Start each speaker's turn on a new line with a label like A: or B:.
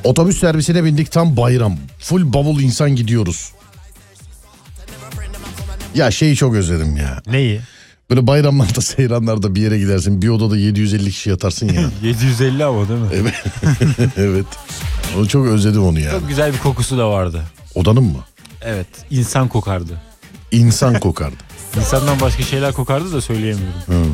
A: Otobüs servisine bindik, tam bayram. Full bavul insan gidiyoruz. Ya şeyi çok özledim ya.
B: Neyi?
A: Böyle bayramlarda, seyranlarda bir yere gidersin. Bir odada 750 kişi yatarsın ya.
B: 750 ama değil mi?
A: Evet. Evet. Onu çok özledim onu ya.
B: Çok güzel bir kokusu da vardı.
A: Odanın mı?
B: Evet. İnsan kokardı.
A: İnsan kokardı.
B: İnsandan başka şeyler kokardı da söyleyemiyorum.